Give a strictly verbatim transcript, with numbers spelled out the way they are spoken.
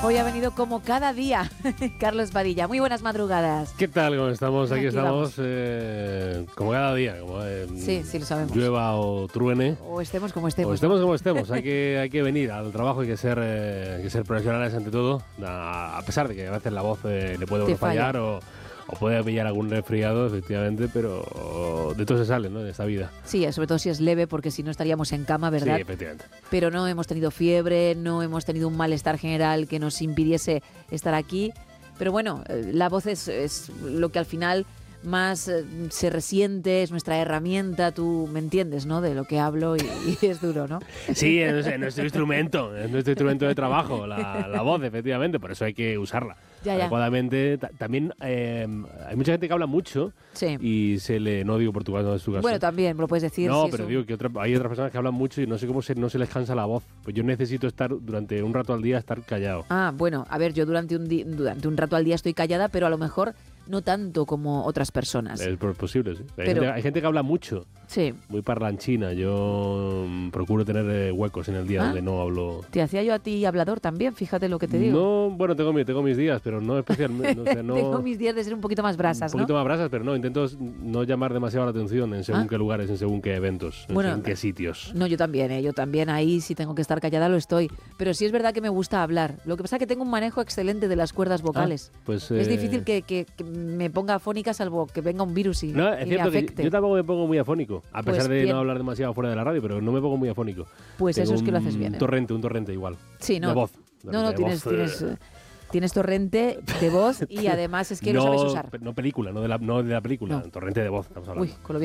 Hoy ha venido como cada día Carlos Padilla. Muy buenas madrugadas. ¿Qué tal? ¿Cómo estamos? Aquí, Aquí estamos eh, como cada día. Como, eh, Sí, sí, lo sabemos. Llueva o truene. O estemos como estemos. O estemos como estemos. Hay que, hay que venir al trabajo, hay que ser, eh, hay que ser profesionales ante todo. A, a pesar de que a veces la voz eh, le puede Te uno fallar falla. o, o puede pillar algún resfriado, efectivamente, pero de todo se sale, ¿no? De esta vida. Sí, sobre todo si es leve, porque si no estaríamos en cama, ¿verdad? Sí, efectivamente. Pero no hemos tenido fiebre, no hemos tenido un malestar general que nos impidiese estar aquí. Pero bueno, eh, la voz es, es lo que al final más eh, se resiente, es nuestra herramienta. Tú me entiendes, ¿no? De lo que hablo y, y es duro, ¿no? Sí, es, es nuestro instrumento, es nuestro instrumento de trabajo, la, la voz, efectivamente, por eso hay que usarla Ya, ya. adecuadamente. Ta- También eh, hay mucha gente que habla mucho Sí. y se le, no digo Portugal, no es su caso. Bueno, también lo puedes decir. No, si pero eso- digo que otra- hay otras personas que hablan mucho y no sé cómo se, no se les cansa la voz. Pues yo necesito estar durante un rato al día, estar callado. Ah, bueno, a ver, yo durante un, di- durante un rato al día estoy callada, pero a lo mejor no tanto como otras personas. Es por- posible, sí. Hay, Pero- gente, hay gente que habla mucho, Sí. muy parlanchina. Yo mm, procuro tener eh, huecos en el día Ah. donde no hablo. Te hacía yo a ti hablador también, fíjate lo que te digo. No, bueno, tengo, mi- tengo mis días, pero no especialmente. No, sé, no, Tengo mis días de ser un poquito más brasas, un poquito ¿no? más brasas, pero no, intento no llamar demasiado la atención en según Ah. qué lugares, en según qué eventos, en Bueno, según qué sitios. No, yo también, ¿eh? Yo también ahí si tengo que estar callada lo estoy. Pero sí es verdad que me gusta hablar. Lo que pasa es que tengo un manejo excelente de las cuerdas vocales. Ah, pues, Es eh, difícil que, que- que me ponga afónica salvo que venga un virus y, No, y es me cierto que afecte. yo tampoco me pongo muy afónico, a Pues pesar de bien. no hablar demasiado fuera de la radio, pero no me pongo muy afónico. Pues eso Tengo es que lo un haces bien, ¿eh? torrente, un torrente igual. Sí, no. De voz. No, no, de tienes, voz, tienes, eh, eh, tienes torrente de voz y además es que no, lo sabes usar. No película, no de la, no de la película, No. torrente de voz, estamos hablando. Uy, con lo bien